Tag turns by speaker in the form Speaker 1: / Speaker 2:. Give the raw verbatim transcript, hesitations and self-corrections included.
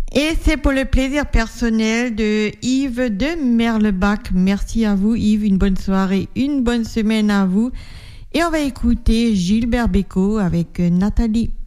Speaker 1: Et c'est pour le plaisir personnel de Yves de Merlebach. Merci à vous Yves, une bonne soirée, une bonne semaine à vous. Et on va écouter Gilbert Bécaud avec Nathalie.